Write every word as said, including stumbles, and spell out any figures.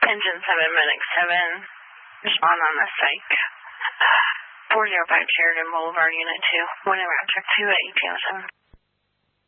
Engine seven, Medic seven, respond on the psych. four zero five Sheridan Boulevard, Unit two. Winning route check two at E P O seven.